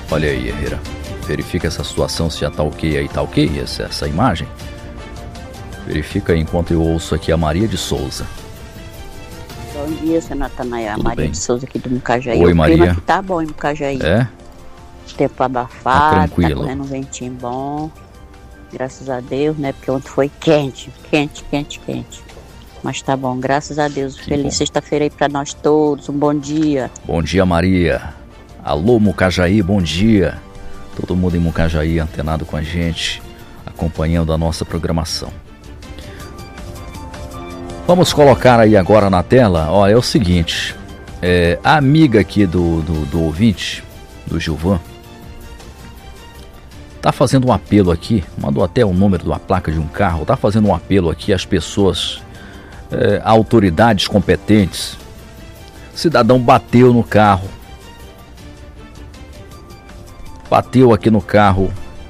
Olha aí, Herrera. Verifica essa situação, se já tá ok aí, tá ok essa imagem. Verifica aí enquanto eu ouço aqui a Maria de Souza. Bom dia, seu Natanael. A Maria bem? de Souza aqui do Mucajaí. Oi, o Maria. clima aqui tá bom em Mucajaí. É? Tempo abafado, Tá tranquilo. tá correndo um ventinho bom. Graças a Deus, né? Porque ontem foi quente. Mas tá bom, graças a Deus. Feliz sexta-feira aí pra nós todos. Um bom dia. Bom dia, Maria. Alô, Mucajaí, bom dia. Todo mundo em Mucajaí antenado com a gente, acompanhando a nossa programação. Vamos colocar aí agora na tela, olha, é o seguinte, a amiga aqui do ouvinte, do Gilvan, tá fazendo um apelo aqui, mandou até o número da placa de um carro, tá fazendo um apelo aqui às pessoas, autoridades competentes. O cidadão bateu no carro, bateu aqui no carro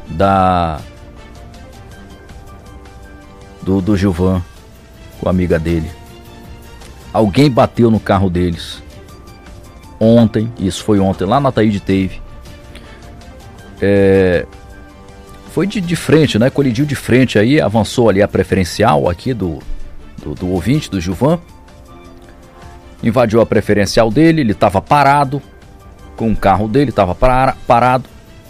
do Gilvan, com a amiga dele. Alguém bateu no carro deles ontem, isso foi ontem, lá na Ataíde Teve. Foi de frente, né? Colidiu de frente aí, avançou ali a preferencial aqui do ouvinte, do Gilvan. Invadiu a preferencial dele, ele estava parado, com o carro dele, estava parado.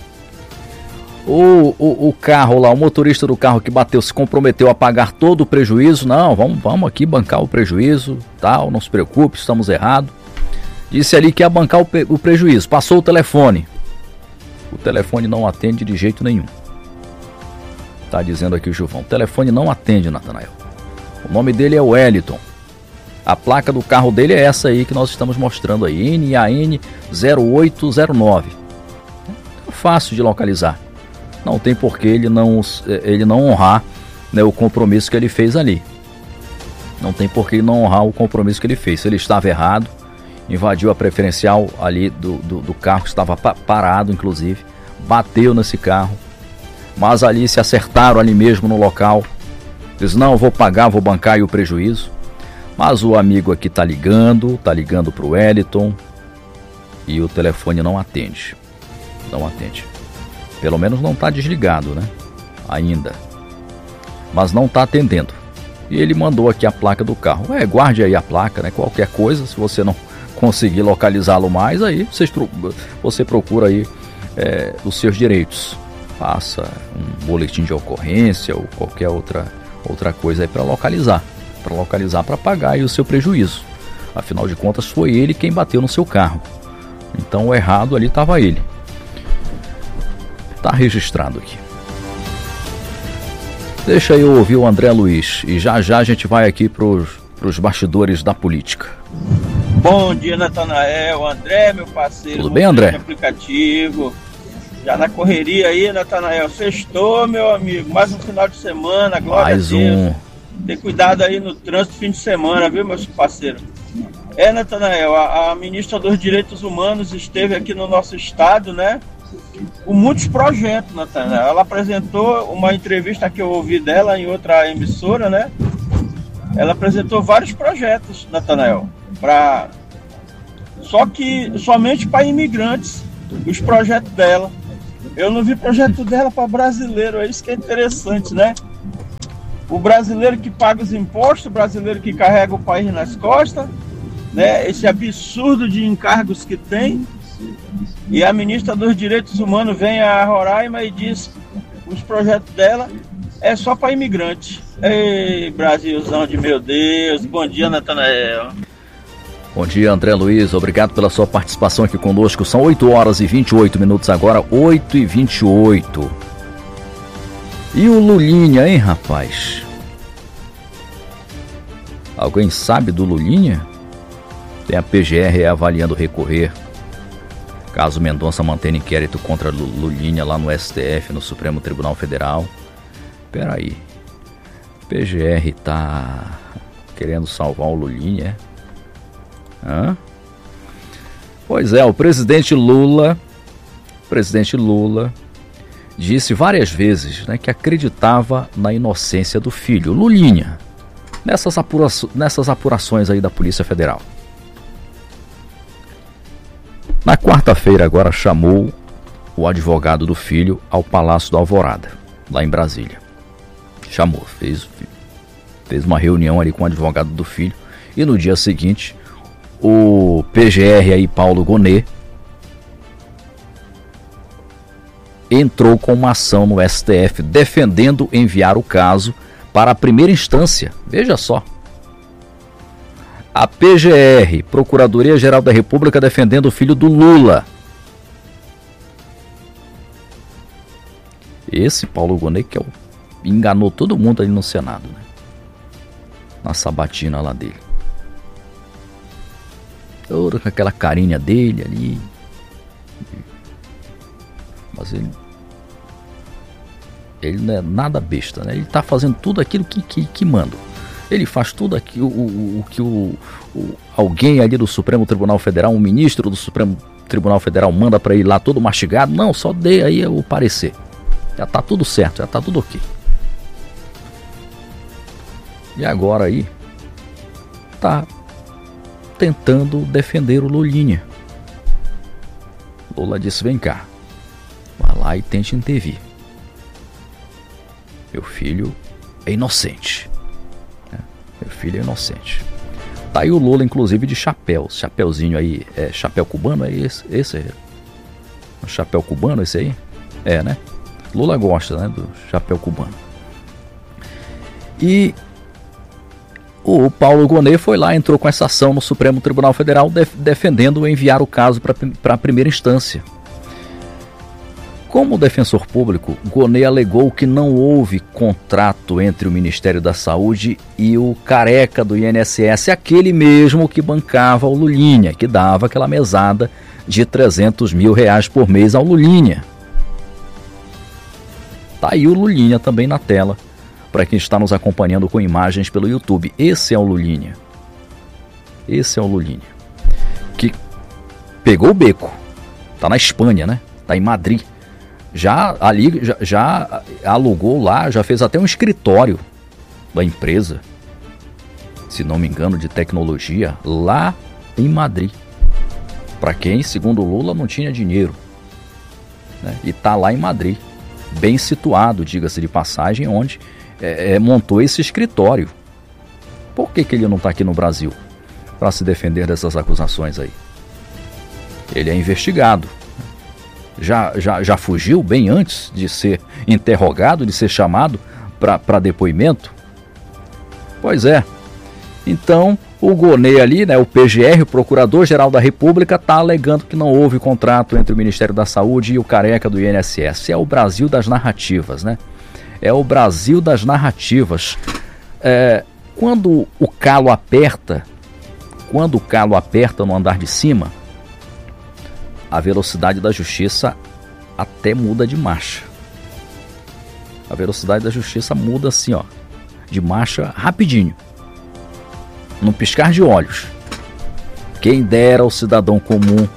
O carro lá, o motorista do carro que bateu se comprometeu a pagar todo o prejuízo. Não, vamos aqui bancar o prejuízo, tal, não se preocupe, estamos errados. Disse ali que ia bancar o prejuízo, passou o telefone. O telefone não atende de jeito nenhum. Tá dizendo aqui o Gilvão, o telefone não atende, Natanael. O nome dele é Wellington. A placa do carro dele é essa aí que nós estamos mostrando aí, NAN 0809. É fácil de localizar. Não tem por que ele não honrar, né, o compromisso que ele fez ali. Não tem por que ele não honrar o compromisso que ele fez. Se ele estava errado, invadiu a preferencial ali do carro que estava parado, inclusive, bateu nesse carro, mas ali se acertaram ali mesmo no local. Diz, não, eu vou pagar, vou bancar aí o prejuízo. Mas o amigo aqui tá ligando pro Wellington e o telefone não atende. Não atende. Pelo menos não está desligado, né? Ainda. Mas não está atendendo. E ele mandou aqui a placa do carro. Guarde aí a placa, né? Qualquer coisa, se você não conseguir localizá-lo mais, aí você procura aí os seus direitos. Faça um boletim de ocorrência ou qualquer outra coisa aí para localizar. Para pagar aí o seu prejuízo. Afinal de contas, foi ele quem bateu no seu carro. Então o errado ali estava ele. Tá registrado aqui. Deixa eu ouvir o André Luiz e já a gente vai aqui pros bastidores da política. Bom dia, Natanael, André, meu parceiro. Tudo bem, André? Aplicativo. Já na correria aí, Natanael. Sextou, meu amigo. Mais um final de semana, glória a Deus. Tem cuidado aí no trânsito fim de semana, viu, meus parceiros? Natanael, a ministra dos Direitos Humanos esteve aqui no nosso estado, né? Com muitos projetos, Natanael. Ela apresentou uma entrevista que eu ouvi dela em outra emissora, né? Ela apresentou vários projetos, Natanael, só que somente para imigrantes, os projetos dela. Eu não vi projeto dela para brasileiro, é isso que é interessante, né? O brasileiro que paga os impostos, o brasileiro que carrega o país nas costas, né? Esse absurdo de encargos que tem. E a ministra dos Direitos Humanos vem a Roraima e diz que os projetos dela é só para imigrante. Ei, Brasilzão de meu Deus. Bom dia, Natanael. Bom dia, André Luiz. Obrigado pela sua participação aqui conosco. São 8 horas e 28 minutos agora, 8h28. E o Lulinha, hein, rapaz? Alguém sabe do Lulinha? Tem a PGR avaliando recorrer. Caso Mendonça mantenha inquérito contra Lulinha lá no STF, no Supremo Tribunal Federal. Peraí. PGR tá querendo salvar o Lulinha, é? Pois é, o presidente Lula disse várias vezes, né, que acreditava na inocência do filho, Lulinha, nessas apurações aí da Polícia Federal. Na quarta-feira agora chamou o advogado do filho ao Palácio da Alvorada, lá em Brasília. Chamou, fez uma reunião ali com o advogado do filho, e no dia seguinte o PGR aí, Paulo Gonet, entrou com uma ação no STF defendendo enviar o caso para a primeira instância. Veja só. A PGR, Procuradoria-Geral da República, defendendo o filho do Lula. Esse Paulo Gonet que enganou todo mundo ali no Senado, né? Na sabatina lá dele. Toda com aquela carinha dele ali. Mas ele não é nada besta, né? Ele tá fazendo tudo aquilo que manda. Ele faz tudo aquilo o que alguém ali do Supremo Tribunal Federal, um ministro do Supremo Tribunal Federal manda para ir lá todo mastigado. Não, só dê aí o parecer. Já tá tudo certo, já tá tudo ok. E agora aí tá tentando defender o Lulinha. Lula disse: vem cá, vai lá e tente intervir. Meu filho é inocente. Meu filho é inocente. Tá aí o Lula, inclusive, de chapéu. Chapéuzinho aí, chapéu cubano, é esse aí? O chapéu cubano, esse aí? É, né? Lula gosta, né, do chapéu cubano. E o Paulo Gonet foi lá, entrou com essa ação no Supremo Tribunal Federal defendendo enviar o caso para a primeira instância. Como defensor público, Gonet alegou que não houve contrato entre o Ministério da Saúde e o careca do INSS, aquele mesmo que bancava o Lulinha, que dava aquela mesada de R$300 mil por mês ao Lulinha. Tá aí o Lulinha também na tela, para quem está nos acompanhando com imagens pelo YouTube. Esse é o Lulinha. Esse é o Lulinha. Que pegou o beco. Tá na Espanha, né? Tá em Madrid. Já alugou lá, já fez até um escritório da empresa, se não me engano, de tecnologia, lá em Madrid. Para quem, segundo o Lula, não tinha dinheiro, né? E tá lá em Madrid, bem situado, diga-se de passagem, onde montou esse escritório. Por que ele não está aqui no Brasil para se defender dessas acusações aí? Ele é investigado. Já fugiu bem antes de ser interrogado, de ser chamado para depoimento? Pois é. Então, o Gonet ali, né, o PGR, o Procurador-Geral da República, está alegando que não houve contrato entre o Ministério da Saúde e o careca do INSS. É o Brasil das narrativas, né? É o Brasil das narrativas. Quando o calo aperta no andar de cima, a velocidade da justiça até muda de marcha. A velocidade da justiça muda assim, ó, de marcha rapidinho, num piscar de olhos. Quem dera o cidadão comum,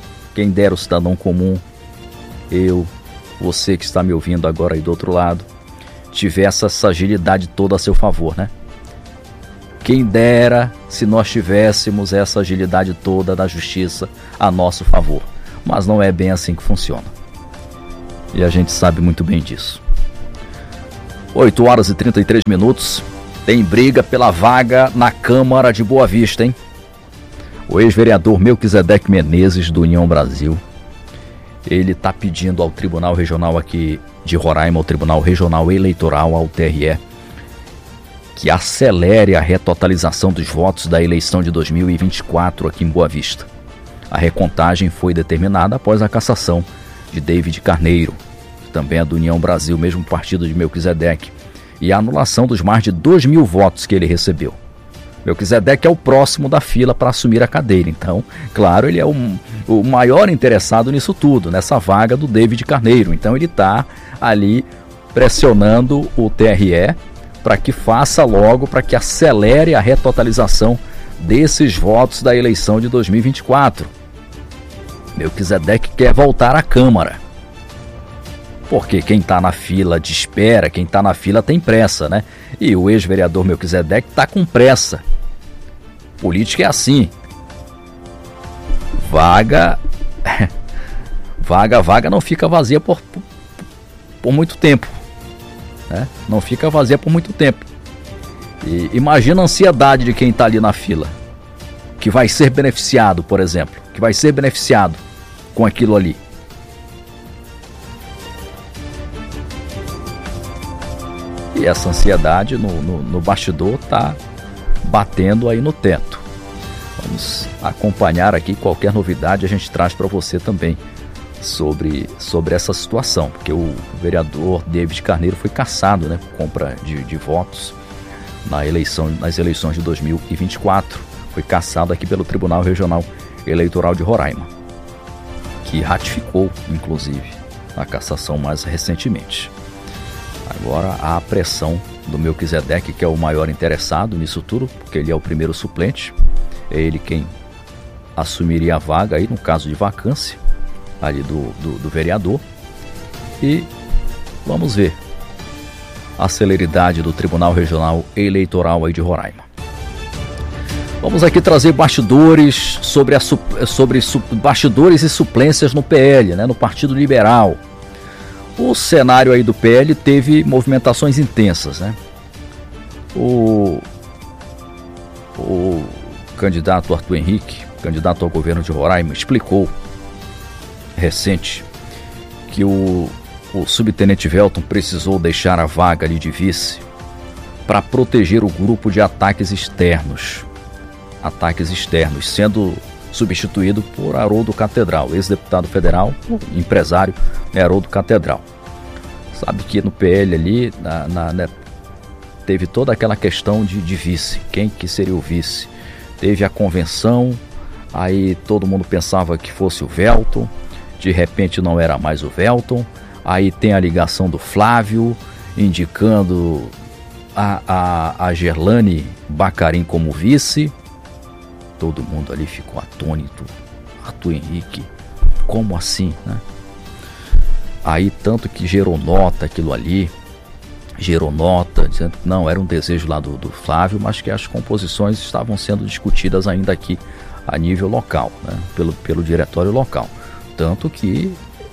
eu, você que está me ouvindo agora aí do outro lado, tivesse essa agilidade toda a seu favor, né? Quem dera se nós tivéssemos essa agilidade toda da justiça a nosso favor. Mas não é bem assim que funciona. E a gente sabe muito bem disso. 8 horas e 33 minutos. Tem briga pela vaga na Câmara de Boa Vista, hein? O ex-vereador Melquisedeque Menezes, do União Brasil, ele está pedindo ao Tribunal Regional aqui de Roraima, ao Tribunal Regional Eleitoral, ao TRE, que acelere a retotalização dos votos da eleição de 2024 aqui em Boa Vista. A recontagem foi determinada após a cassação de David Carneiro, que também é do União Brasil, mesmo partido de Melquisedeque, e a anulação dos mais de 2.000 votos que ele recebeu. Melquisedeque é o próximo da fila para assumir a cadeira, então, claro, ele é o maior interessado nisso tudo, nessa vaga do David Carneiro. Então ele está ali pressionando o TRE para que faça logo, para que acelere a retotalização desses votos da eleição de 2024. Melquisedeque quer voltar à Câmara, porque quem está na fila de espera, quem está na fila tem pressa, né? E o ex-vereador Melquisedeque está com pressa. Política é assim. Vaga Vaga não fica vazia por muito tempo, né? Não fica vazia por muito tempo. E imagina a ansiedade de quem está ali na fila, que vai ser beneficiado, por exemplo, que vai ser beneficiado com aquilo ali. E essa ansiedade no bastidor está batendo aí no teto. Vamos acompanhar aqui qualquer novidade, a gente traz para você também sobre essa situação, porque o vereador David Carneiro foi cassado, né, por compra de votos nas eleições de 2024. Foi cassado aqui pelo Tribunal Regional Eleitoral de Roraima, que ratificou, inclusive, a cassação mais recentemente. Agora há a pressão do Melquisedeque, que é o maior interessado nisso tudo, porque ele é o primeiro suplente, é ele quem assumiria a vaga aí no caso de vacância ali do vereador. E vamos ver a celeridade do Tribunal Regional Eleitoral aí de Roraima. Vamos aqui trazer bastidores sobre bastidores e suplências no PL, né, no Partido Liberal. O cenário aí do PL teve movimentações intensas, né? O candidato Arthur Henrique, candidato ao governo de Roraima, explicou recente que o subtenente Velton precisou deixar a vaga ali de vice para proteger o grupo de ataques externos, sendo substituído por Haroldo Catedral, ex-deputado federal, empresário, Haroldo Catedral. Sabe que no PL ali teve toda aquela questão de vice, quem que seria o vice? Teve a convenção, aí todo mundo pensava que fosse o Velton, de repente não era mais o Velton, aí tem a ligação do Flávio, indicando a Gerlane Bacarim como vice. Todo mundo ali ficou atônito. Arthur Henrique, como assim, né? Aí tanto que gerou nota aquilo ali, dizendo que não, era um desejo lá do Flávio, mas que as composições estavam sendo discutidas ainda aqui a nível local, né? pelo diretório local. Tanto que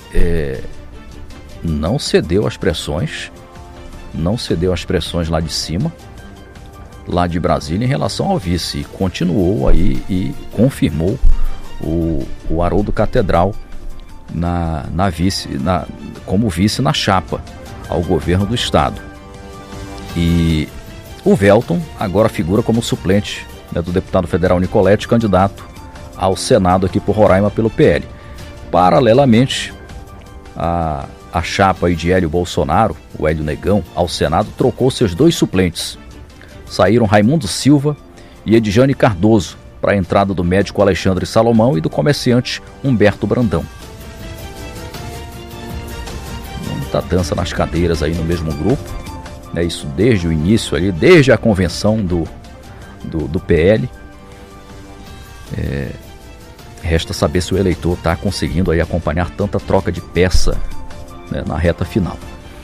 não cedeu às pressões lá de cima, lá de Brasília, em relação ao vice, e continuou aí e confirmou o Haroldo Catedral como vice na chapa ao governo do estado. E o Velton agora figura como suplente, né, do deputado federal Nicolete, candidato ao Senado aqui por Roraima pelo PL. Paralelamente, a chapa aí de Hélio Bolsonaro, o Hélio Negão, ao Senado, trocou seus dois suplentes. Saíram Raimundo Silva e Edjane Cardoso para a entrada do médico Alexandre Salomão e do comerciante Humberto Brandão. Muita dança nas cadeiras aí no mesmo grupo, né? Isso desde o início ali, desde a convenção do PL. Resta saber se o eleitor está conseguindo aí acompanhar tanta troca de peça, né, na reta final.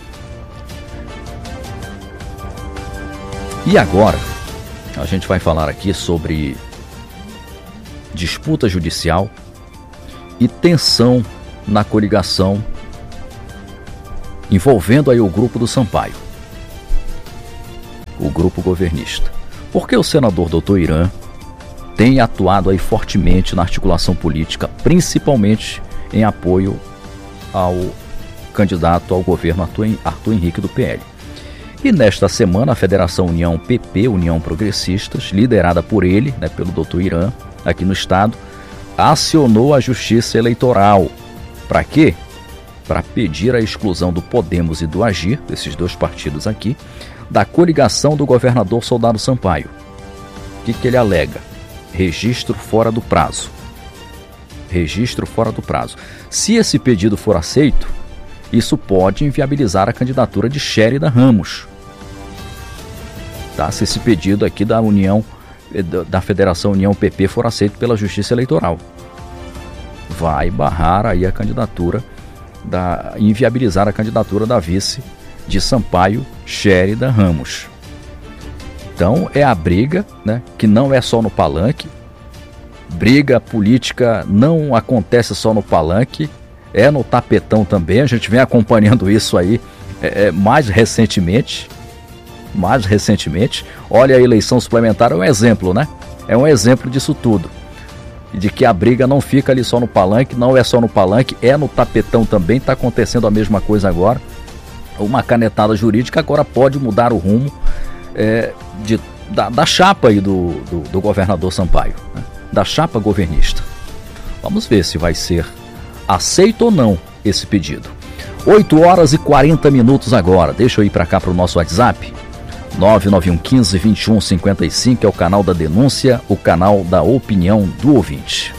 E agora, a gente vai falar aqui sobre disputa judicial e tensão na coligação envolvendo aí o grupo do Sampaio, o grupo governista. Porque o senador Dr. Irã tem atuado aí fortemente na articulação política, principalmente em apoio ao candidato ao governo Arthur Henrique do PL. E nesta semana a Federação União PP, União Progressistas, liderada por ele, né, pelo Dr. Irã, aqui no estado, acionou a Justiça Eleitoral. Para quê? Para pedir a exclusão do Podemos e do Agir, desses dois partidos aqui, da coligação do governador Soldado Sampaio. O que ele alega? Registro fora do prazo. Registro fora do prazo. Se esse pedido for aceito, isso pode inviabilizar a candidatura de Sherida Ramos. Tá? Se esse pedido aqui da Federação União PP for aceito pela Justiça Eleitoral, vai barrar aí a candidatura, inviabilizar a candidatura da vice de Sampaio, Sherida Ramos. Então é a briga, né, que não é só no palanque. Briga política não acontece só no palanque, é no tapetão também, a gente vem acompanhando isso aí mais recentemente. Olha, a eleição suplementar é um exemplo, né? É um exemplo disso tudo. De que a briga não fica ali só no palanque, não é só no palanque, é no tapetão também, está acontecendo a mesma coisa agora. Uma canetada jurídica agora pode mudar o rumo da chapa aí do governador Sampaio, né? Da chapa governista. Vamos ver se vai ser aceito ou não esse pedido. 8h40 agora. Deixa eu ir para cá para o nosso WhatsApp. 991152155 é o canal da denúncia, o canal da opinião do ouvinte.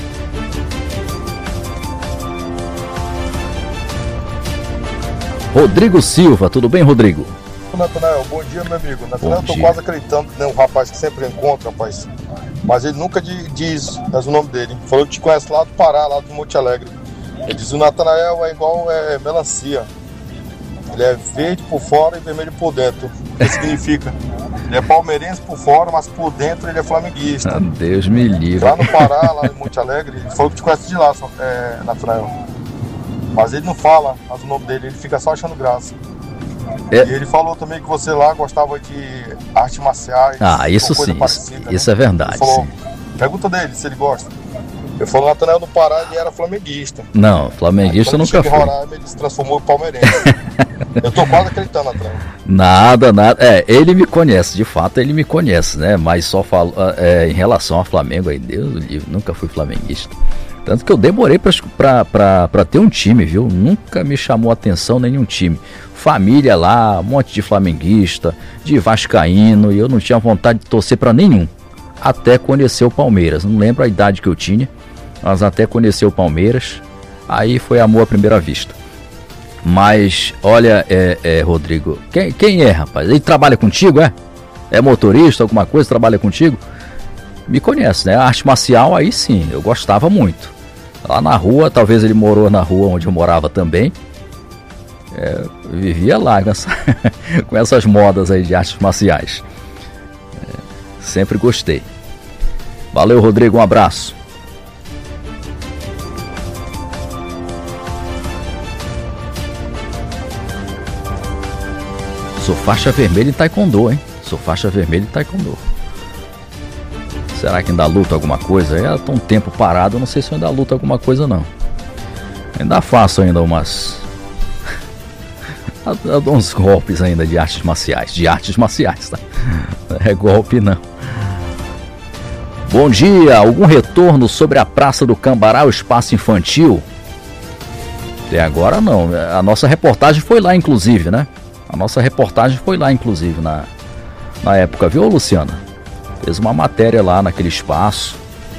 Rodrigo Silva, tudo bem, Rodrigo? Natanael, bom dia, meu amigo. Natanael, eu tô quase acreditando, né? Um rapaz que sempre encontra, rapaz. Mas ele nunca diz o nome dele. Falou que te conhece lá do Pará, lá do Monte Alegre. Ele diz: o Natanael é igual melancia. Ele é verde por fora e vermelho por dentro. O que significa? Ele é palmeirense por fora, mas por dentro ele é flamenguista. Deus me livre. Lá no Pará, lá em Monte Alegre, ele falou que te conhece de lá, Natanael. Mas ele não fala o nome dele, ele fica só achando graça. E ele falou também que você lá gostava de artes marciais. Isso sim, isso é verdade. Falou, pergunta dele se ele gosta. Ele falou: Natanael no Pará ele era flamenguista. Não, flamenguista nunca foi. Roraima, ele se transformou em palmeirense. Eu tô quase acreditando, Natanael. Nada. Ele me conhece, de fato ele me conhece, né? Mas só falo em relação ao Flamengo, aí Deus do livre, nunca fui flamenguista. Tanto que eu demorei pra ter um time, viu? Nunca me chamou a atenção nenhum time. Família lá, um monte de flamenguista, de vascaíno, e eu não tinha vontade de torcer pra nenhum. Até conhecer o Palmeiras. Não lembro a idade que eu tinha, mas até conhecer o Palmeiras, aí foi amor à primeira vista. Mas, olha, Rodrigo, quem é, rapaz? Ele trabalha contigo, é? É motorista, alguma coisa, trabalha contigo? Me conhece, né? A arte marcial, aí sim, eu gostava muito. Lá na rua, talvez ele morou na rua onde eu morava também. Eu vivia lá com essas modas aí de artes marciais. Sempre gostei. Valeu, Rodrigo, um abraço. Sou faixa vermelha em taekwondo, hein? Será que ainda luta alguma coisa? Eu tô um tempo parado, eu não sei se eu ainda luto alguma coisa não. Ainda faço ainda uns golpes ainda de artes marciais. Tá? Não é golpe não. Bom dia, algum retorno sobre a Praça do Cambará, o espaço infantil? Até agora não. A nossa reportagem foi lá inclusive, né? Na época, viu, Luciana? Fez uma matéria lá naquele espaço.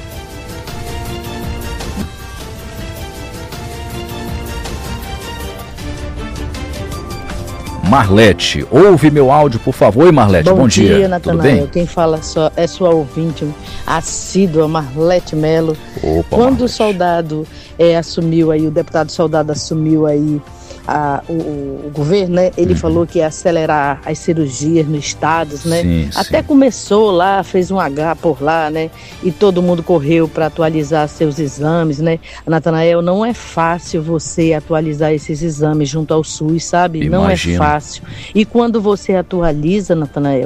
Marlete, ouve meu áudio, por favor. Oi, Marlete, bom dia. Natanael. Tudo bem? Quem fala é sua ouvinte assídua, Marlete Melo. Opa, quando Marlete. o soldado assumiu aí, o deputado soldado assumiu aí o governo, né? Ele falou que ia acelerar as cirurgias nos estados, né? Sim, Até sim. começou lá, fez um H por lá, né? E todo mundo correu para atualizar seus exames, né? Natanael, não é fácil você atualizar esses exames junto ao SUS, sabe? Não é Imagino. fácil. E quando você atualiza, Natanael,